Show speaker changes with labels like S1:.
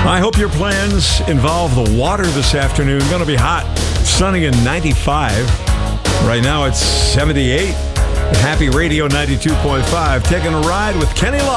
S1: I hope your plans involve the water this afternoon. Going to be hot, sunny and 95. Right now it's 78. Happy Radio 92.5. Taking a ride with Kenny Law.